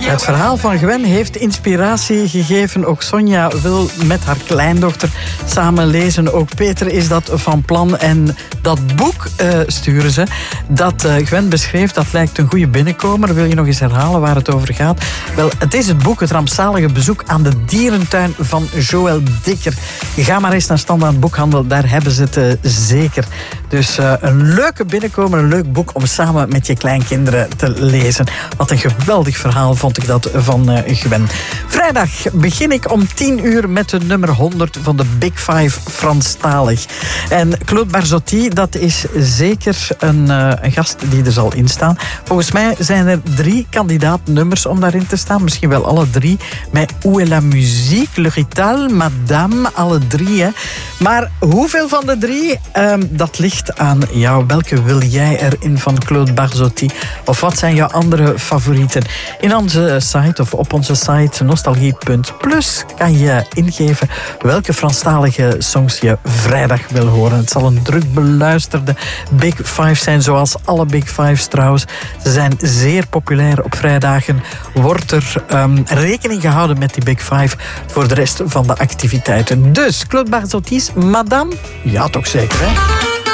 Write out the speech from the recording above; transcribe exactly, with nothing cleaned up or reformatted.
Het verhaal van Gwen heeft inspiratie gegeven. Ook Sonja wil met haar kleindochter samen lezen. Ook Peter is dat van plan. En dat boek uh, sturen ze. Dat uh, Gwen beschreef, dat lijkt een goede binnenkomer. Wil je nog eens herhalen waar het over gaat? Wel, het is het boek Het rampzalige bezoek aan de dierentuin van Joël Dicker. Ga maar eens naar Standaard Boekhandel. Daar hebben ze het uh, zeker. Dus uh, een leuke binnenkomer. Een leuk boek om samen met je kleinkinderen te lezen. Wat een geweldig verhaal vond ik dat van uh, Gwen. Vrijdag begin ik om tien uur met de nummer honderd van de Big Five Franstalig. En Claude Barzotti, dat is zeker een, uh, een gast die er zal instaan. Volgens mij zijn er drie kandidaatnummers om daarin te staan. Misschien wel alle drie. Met Où est la musique, Le Rital, Madame, alle drie. Hè. Maar hoeveel van de drie? Um, dat ligt aan jou. Welke wil jij erin van Claude Barzotti? Of wat zijn jouw andere favorieten? In onze site of op onze site nostalgie punt plus kan je ingeven welke Franstalige songs je vrijdag wil horen. Het zal een druk beluisterde Big Five zijn, zoals alle Big Fives trouwens. Ze zijn zeer populair op vrijdagen. Wordt er um, rekening gehouden met die Big Five voor de rest van de activiteiten. Dus Claude Barzotti's Madame? Ja, toch zeker, hè?